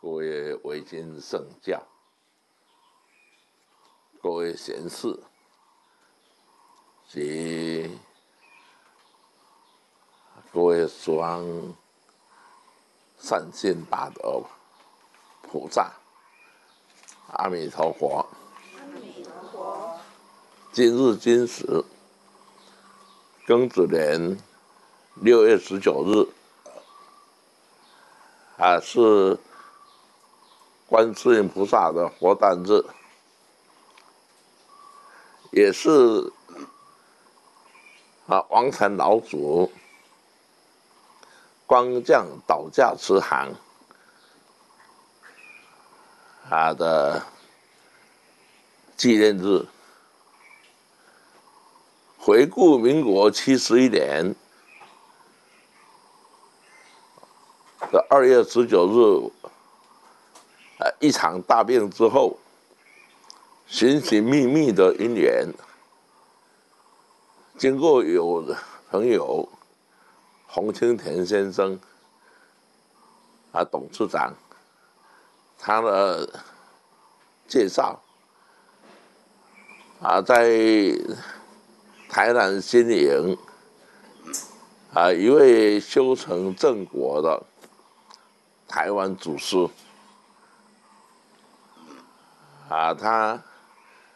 各位维京圣教，各位贤士及各位十方善心大德菩萨，阿弥陀佛！ 阿弥陀佛！ 今日今时，庚子年6月19日，是观世音菩萨的活诞日，也是王禅老祖光降导驾慈航的纪念日。回顾民国71年的2月19日，一场大病之后，寻寻觅觅的因缘，经过有朋友洪清田先生董事长他的介绍，在台南新营一位修成正果的台湾祖师他